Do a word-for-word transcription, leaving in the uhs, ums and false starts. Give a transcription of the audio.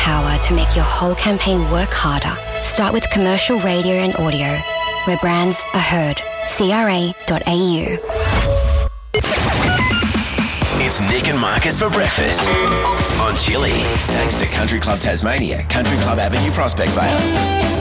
power to make your whole campaign work harder. Start with commercial radio and audio, where brands are heard. C R A dot A U. It's Nick and Marcus for breakfast on Chili. Thanks to Country Club Tasmania, Country Club Avenue, Prospect Vale.